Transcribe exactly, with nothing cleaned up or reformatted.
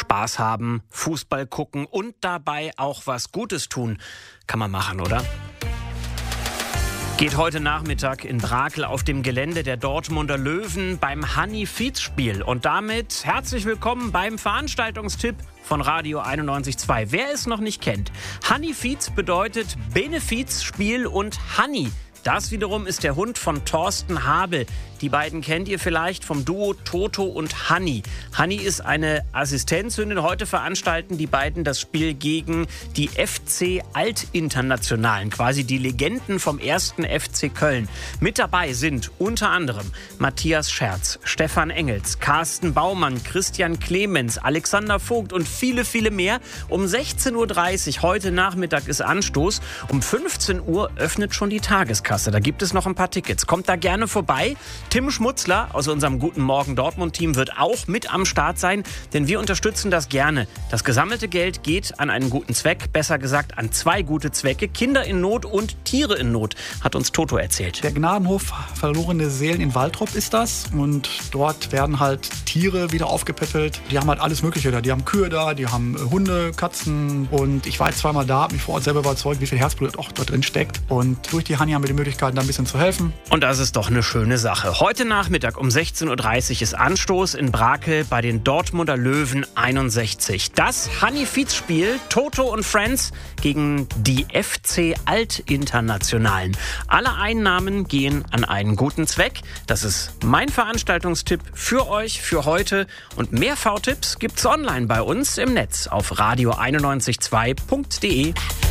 Spaß haben, Fußball gucken und dabei auch was Gutes tun. Kann man machen, oder? Geht heute Nachmittag in Brakel auf dem Gelände der Dortmunder Löwen beim Hanni-Fietz-Spiel. Und damit herzlich willkommen beim Veranstaltungstipp von Radio einundneunzig Komma zwei. Wer es noch nicht kennt, Hanni-Fietz bedeutet Benefizspiel und Hanni. Das wiederum ist der Hund von Thorsten Habel. Die beiden kennt ihr vielleicht vom Duo Toto und Hanni. Hanni ist eine Assistenzhündin. Heute veranstalten die beiden das Spiel gegen die F C Altinternationalen, quasi die Legenden vom ersten F C Köln. Mit dabei sind unter anderem Matthias Scherz, Stefan Engels, Carsten Baumann, Christian Clemens, Alexander Vogt und viele, viele mehr. Um sechzehn Uhr dreißig heute Nachmittag ist Anstoß. Um fünfzehn Uhr öffnet schon die Tageskasse. Da gibt es noch ein paar Tickets. Kommt da gerne vorbei. Tim Schmutzler aus unserem Guten Morgen Dortmund-Team wird auch mit am Start sein, denn wir unterstützen das gerne. Das gesammelte Geld geht an einen guten Zweck, besser gesagt an zwei gute Zwecke. Kinder in Not und Tiere in Not, hat uns Toto erzählt. Der Gnadenhof Verlorene Seelen in Waltrop ist das, und dort werden halt Tiere wieder aufgepäppelt. Die haben halt alles Mögliche da. Die haben Kühe da, die haben Hunde, Katzen, und ich war jetzt zweimal da, habe mich vor Ort selber überzeugt, wie viel Herzblut auch dort drin steckt, und durch die Hanni haben wir die Möglichkeit, da ein bisschen zu helfen. Und das ist doch eine schöne Sache. Heute Nachmittag um sechzehn Uhr dreißig ist Anstoß in Brakel bei den Dortmunder Löwen einundsechzig. Das Hanni-Fietz-Spiel Toto und Friends gegen die F C Altinternationalen. Alle Einnahmen gehen an einen guten Zweck. Das ist mein Veranstaltungstipp für euch für heute. Und mehr V-Tipps gibt's online bei uns im Netz auf radio einundneunzig Komma zwei punkt de.